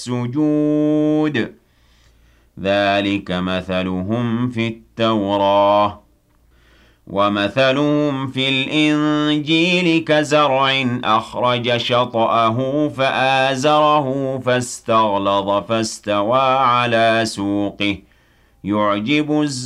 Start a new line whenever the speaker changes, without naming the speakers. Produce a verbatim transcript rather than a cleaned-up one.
السُّجُودِ ذَلِكَ مَثَلُهُمْ فِي التَّوْرَاةِ ۚ وَمَثَلُهُمْ فِي الْإِنجِيلِ كَزَرْعٍ أَخْرَجَ شَطْأَهُ فَآزَرَهُ فَاسْتَغْلَظَ فَاسْتَوَىٰ عَلَىٰ سُوقِهِ يُعْجِبُ